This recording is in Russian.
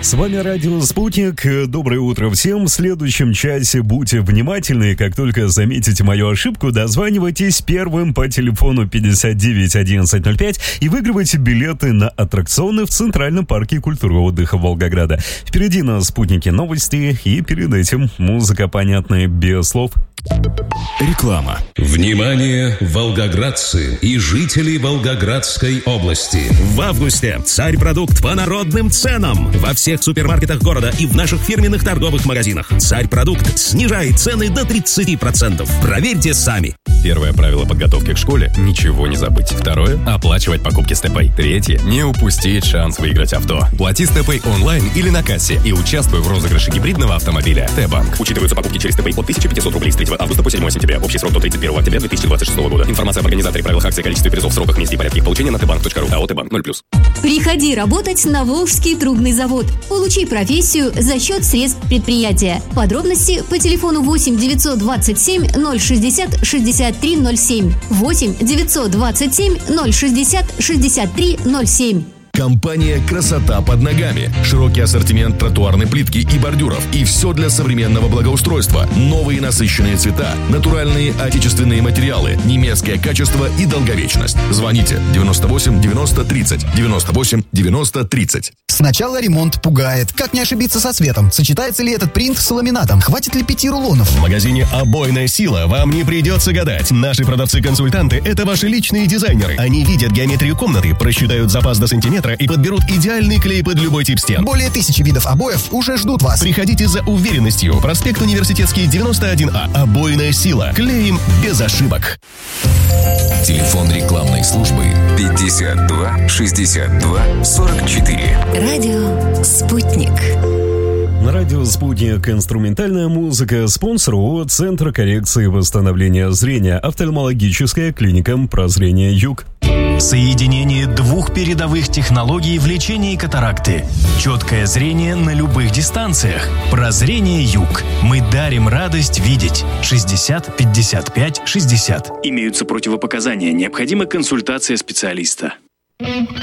С вами радио «Спутник». Доброе утро всем. В следующем часе будьте внимательны. Как только заметите мою ошибку, дозванивайтесь первым по телефону 59 11 05 и выигрывайте билеты на аттракционы в Центральном парке культуры и отдыха Волгограда. Впереди на «Спутнике» новости и перед этим музыка, понятная без слов. Реклама. Внимание, волгоградцы и жители Волгоградской области. В августе «Царь-продукт» по народным ценам во всех супермаркетах города и в наших фирменных торговых магазинах. «Царь-продукт» снижает цены до 30%. Проверьте сами. Первое правило подготовки к школе – ничего не забыть. Второе – оплачивать покупки с ТП. Третье – не упустить шанс выиграть авто. Плати с ТП онлайн или на кассе и участвуй в розыгрыше гибридного автомобиля. Т-банк. Учитываются покупки через ТП от 1500 рублей с 3 августа по 7 сентября. Общий срок до 31 октября 2026 года. Информация об организаторе, правилах акции, количестве призов, сроках, месте и порядке их получения на tbank.ru. АО «Т-банк» 0+. Приходи работать на Волжский трубный завод. Получи профессию за счет средств предприятия. Подробности по телефону 8 927 060 63 07. 8 927 060 63 07. Компания «Красота под ногами». Широкий ассортимент тротуарной плитки и бордюров. И все для современного благоустройства. Новые насыщенные цвета, натуральные отечественные материалы, немецкое качество и долговечность. Звоните 98 90 30. 98 90 30. Сначала ремонт пугает. Как не ошибиться со цветом? Сочетается ли этот принт с ламинатом? Хватит ли 5 рулонов? В магазине «Обойная сила» вам не придется гадать. Наши продавцы-консультанты – это ваши личные дизайнеры. Они видят геометрию комнаты, просчитают запас до сантиметра и подберут идеальный клей под любой тип стен. Более 1000 видов обоев уже ждут вас. Приходите за уверенностью. Проспект Университетский, 91А. «Обойная сила». Клеим без ошибок. Телефон рекламной службы 52 62 44. Радио «Спутник». На радио «Спутник» инструментальная музыка. Спонсор ООО «Центр коррекции и восстановления зрения». Офтальмологическая клиника «Прозрение Юг». Соединение двух передовых технологий в лечении катаракты. Четкое зрение на любых дистанциях. Прозрение Юг. Мы дарим радость видеть. 60 55 60. Имеются противопоказания. Необходима консультация специалиста.